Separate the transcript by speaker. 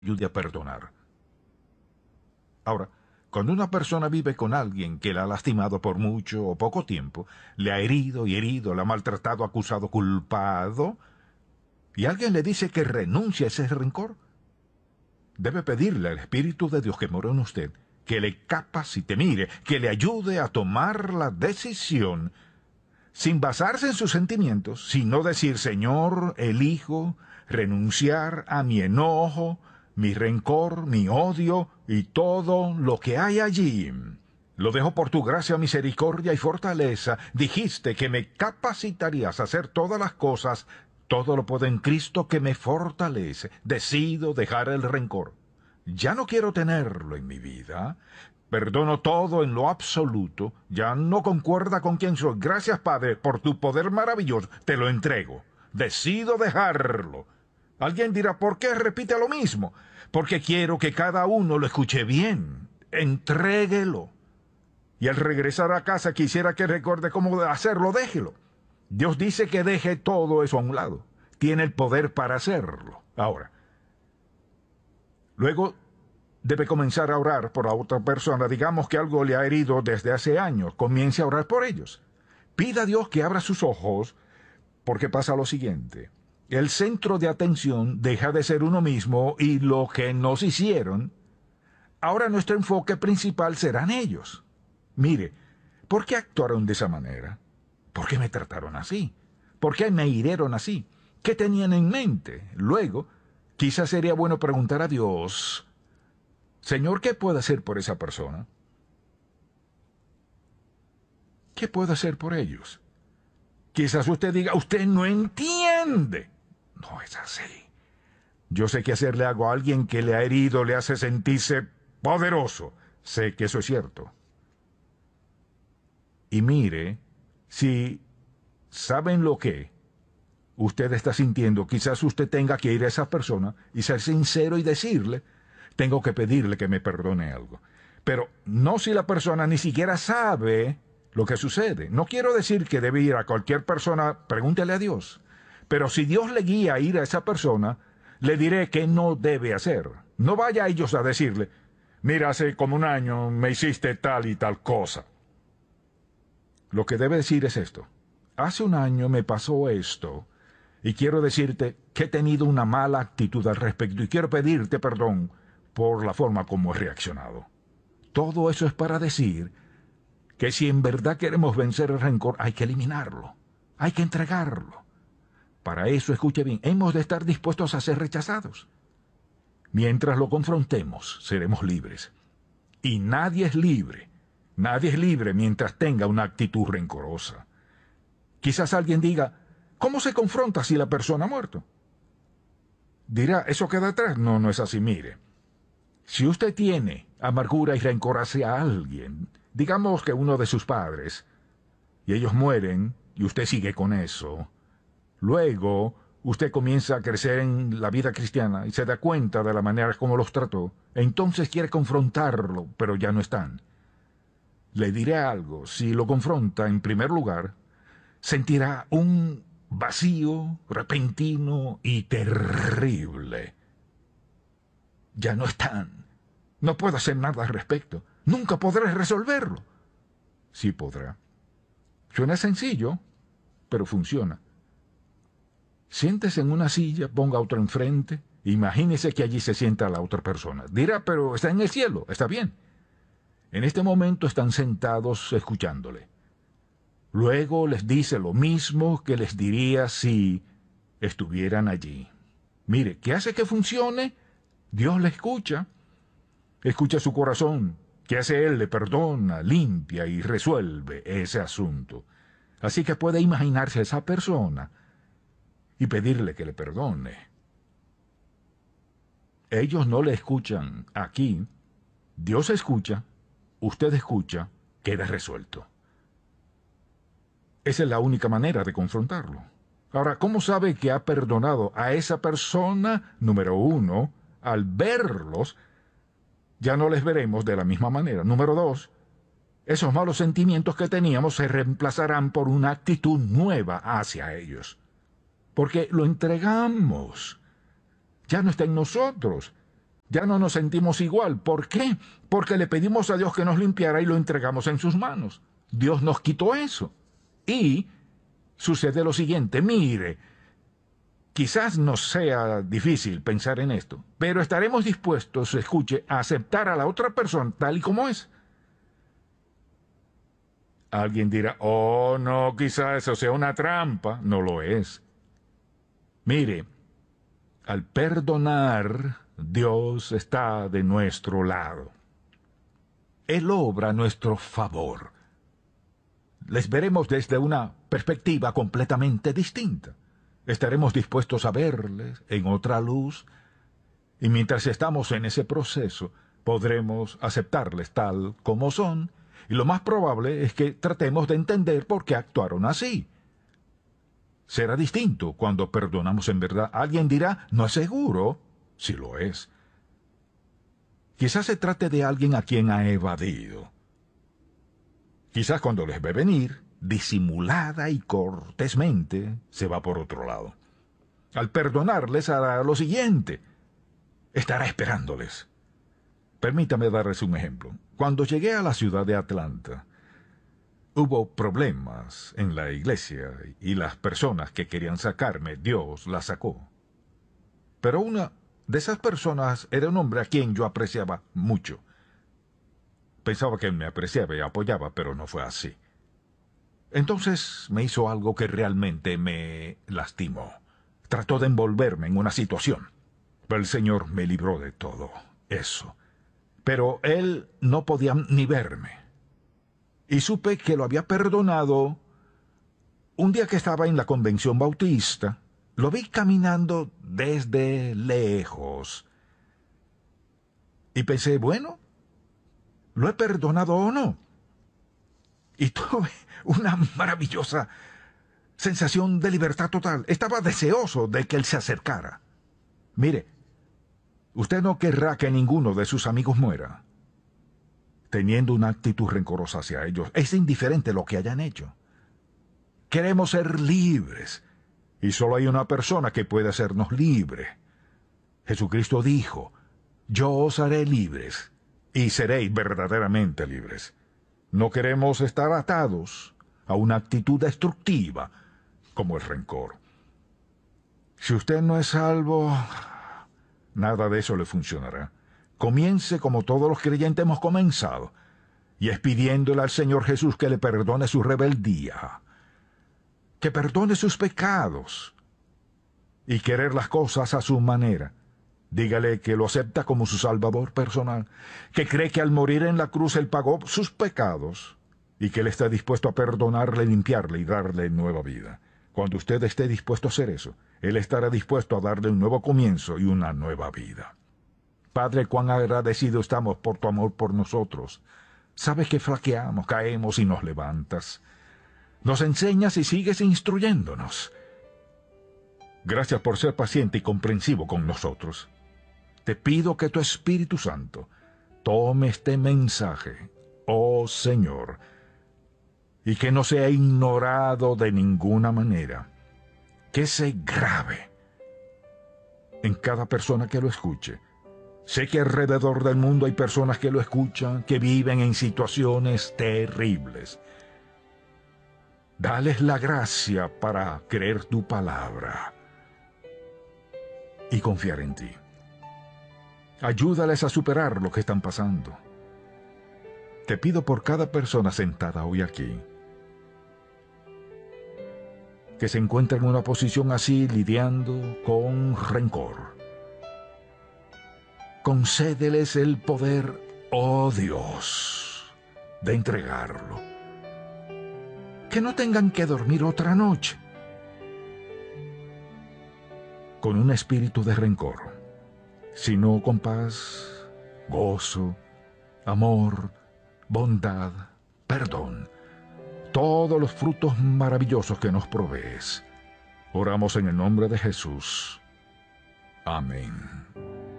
Speaker 1: ayude a perdonar. Ahora, cuando una persona vive con alguien que la ha lastimado por mucho o poco tiempo, le ha herido y herido, le ha maltratado, acusado, culpado, y alguien le dice que renuncie a ese rencor, debe pedirle al Espíritu de Dios que mora en usted, que le capacite, mire, que le ayude a tomar la decisión sin basarse en sus sentimientos, sino decir, Señor, elijo renunciar a mi enojo, mi rencor, mi odio y todo lo que hay allí. Lo dejo por tu gracia, misericordia y fortaleza. Dijiste que me capacitarías a hacer todas las cosas. Todo lo puedo en Cristo que me fortalece. Decido dejar el rencor. Ya no quiero tenerlo en mi vida. Perdono todo en lo absoluto. Ya no concuerda con quien soy. Gracias, Padre, por tu poder maravilloso. Te lo entrego. Decido dejarlo. Alguien dirá, ¿por qué repite lo mismo? Porque quiero que cada uno lo escuche bien. Entréguelo. Y al regresar a casa quisiera que recuerde cómo hacerlo. Déjelo. Dios dice que deje todo eso a un lado. Tiene el poder para hacerlo. Ahora, luego debe comenzar a orar por la otra persona. Digamos que algo le ha herido desde hace años. Comience a orar por ellos. Pida a Dios que abra sus ojos, porque pasa lo siguiente. El centro de atención deja de ser uno mismo y lo que nos hicieron. Ahora nuestro enfoque principal serán ellos. Mire, ¿por qué actuaron de esa manera? ¿Por qué me trataron así? ¿Por qué me hirieron así? ¿Qué tenían en mente? Luego, quizás sería bueno preguntar a Dios, Señor, ¿qué puedo hacer por esa persona? ¿Qué puedo hacer por ellos? Quizás usted diga, usted no entiende. No es así. Yo sé que hacerle algo a alguien que le ha herido le hace sentirse poderoso. Sé que eso es cierto. Y mire, si saben lo que usted está sintiendo, quizás usted tenga que ir a esa persona y ser sincero y decirle, tengo que pedirle que me perdone algo. Pero no si la persona ni siquiera sabe lo que sucede. No quiero decir que debe ir a cualquier persona, pregúntele a Dios. Pero si Dios le guía a ir a esa persona, le diré que no debe hacer. No vaya a ellos a decirle, mira, hace como un año me hiciste tal y tal cosa. Lo que debe decir es esto. Hace un año me pasó esto, y quiero decirte que he tenido una mala actitud al respecto, y quiero pedirte perdón por la forma como he reaccionado. Todo eso es para decir que si en verdad queremos vencer el rencor, hay que eliminarlo, hay que entregarlo. Para eso, escuche bien, hemos de estar dispuestos a ser rechazados. Mientras lo confrontemos, seremos libres. Y nadie es libre mientras tenga una actitud rencorosa. Quizás alguien diga, ¿cómo se confronta si la persona ha muerto? Dirá, ¿eso queda atrás? No, no es así, mire. Si usted tiene amargura y rencor hacia alguien, digamos que uno de sus padres, y ellos mueren, y usted sigue con eso, luego usted comienza a crecer en la vida cristiana y se da cuenta de la manera como los trató, entonces quiere confrontarlo, pero ya no están. Le diré algo, si lo confronta en primer lugar, sentirá un vacío repentino y terrible. Ya no están. No puedo hacer nada al respecto. Nunca podré resolverlo. Sí podrá. Suena sencillo, pero funciona. Siéntese en una silla, ponga otro enfrente, imagínese que allí se sienta la otra persona. Dirá, pero está en el cielo, está bien. En este momento están sentados escuchándole. Luego les dice lo mismo que les diría si estuvieran allí. Mire, ¿qué hace que funcione? Dios le escucha. Escucha su corazón. ¿Qué hace Él? Le perdona, limpia y resuelve ese asunto. Así que puede imaginarse a esa persona y pedirle que le perdone. Ellos no le escuchan aquí. Dios escucha, usted escucha, queda resuelto. Esa es la única manera de confrontarlo. Ahora, ¿cómo sabe que ha perdonado a esa persona? Número uno, al verlos, ya no les veremos de la misma manera. Número dos, esos malos sentimientos que teníamos se reemplazarán por una actitud nueva hacia ellos. Porque lo entregamos. Ya no está en nosotros. Ya no nos sentimos igual. ¿Por qué? Porque le pedimos a Dios que nos limpiara y lo entregamos en sus manos. Dios nos quitó eso. Y sucede lo siguiente, mire, quizás nos sea difícil pensar en esto, pero estaremos dispuestos, escuche, a aceptar a la otra persona tal y como es. Alguien dirá, oh no, quizás eso sea una trampa. No lo es. Mire, al perdonar, Dios está de nuestro lado. Él obra a nuestro favor. Les veremos desde una perspectiva completamente distinta. Estaremos dispuestos a verles en otra luz, y mientras estamos en ese proceso, podremos aceptarles tal como son, y lo más probable es que tratemos de entender por qué actuaron así. Será distinto cuando perdonamos en verdad. Alguien dirá, no es seguro. Sí lo es. Quizás se trate de alguien a quien ha evadido. Quizás cuando les ve venir, disimulada y cortésmente, se va por otro lado. Al perdonarles hará lo siguiente. Estará esperándoles. Permítame darles un ejemplo. Cuando llegué a la ciudad de Atlanta, hubo problemas en la iglesia y las personas que querían sacarme, Dios las sacó. Pero una de esas personas era un hombre a quien yo apreciaba mucho. Pensaba que me apreciaba y apoyaba, pero no fue así. Entonces me hizo algo que realmente me lastimó. Trató de envolverme en una situación. Pero el Señor me libró de todo eso. Pero él no podía ni verme. Y supe que lo había perdonado un día que estaba en la convención bautista. Lo vi caminando desde lejos. Y pensé, bueno, ¿lo he perdonado o no? Y tuve una maravillosa sensación de libertad total. Estaba deseoso de que él se acercara. Mire, usted no querrá que ninguno de sus amigos muera teniendo una actitud rencorosa hacia ellos. Es indiferente lo que hayan hecho. Queremos ser libres, y solo hay una persona que puede hacernos libres. Jesucristo dijo, yo os haré libres, y seréis verdaderamente libres. No queremos estar atados a una actitud destructiva como el rencor. Si usted no es salvo, nada de eso le funcionará. Comience como todos los creyentes hemos comenzado, y es pidiéndole al Señor Jesús que le perdone su rebeldía, que perdone sus pecados, y querer las cosas a su manera. Dígale que lo acepta como su Salvador personal, que cree que al morir en la cruz Él pagó sus pecados, y que Él está dispuesto a perdonarle, limpiarle y darle nueva vida. Cuando usted esté dispuesto a hacer eso, Él estará dispuesto a darle un nuevo comienzo y una nueva vida. Padre, cuán agradecidos estamos por tu amor por nosotros. Sabes que flaqueamos, caemos y nos levantas. Nos enseñas y sigues instruyéndonos. Gracias por ser paciente y comprensivo con nosotros. Te pido que tu Espíritu Santo tome este mensaje, oh Señor, y que no sea ignorado de ninguna manera, que se grave en cada persona que lo escuche. Sé que alrededor del mundo hay personas que lo escuchan, que viven en situaciones terribles. Dales la gracia para creer tu palabra y confiar en ti. Ayúdales a superar lo que están pasando. Te pido por cada persona sentada hoy aquí, que se encuentra en una posición así lidiando con rencor. Concédeles el poder, oh Dios, de entregarlo. Que no tengan que dormir otra noche con un espíritu de rencor, sino con paz, gozo, amor, bondad, perdón, todos los frutos maravillosos que nos provees. Oramos en el nombre de Jesús. Amén.